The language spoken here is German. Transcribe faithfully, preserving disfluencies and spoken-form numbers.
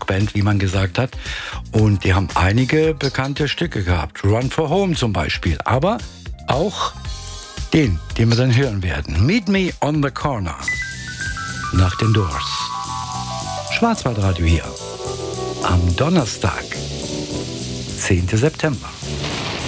Rockband, wie man gesagt hat. Und die haben einige bekannte Stücke gehabt. Run for Home zum Beispiel. Aber auch den, den wir dann hören werden. Meet Me on the Corner. Nach den Doors. Schwarzwaldradio hier. Am Donnerstag, zehnten September.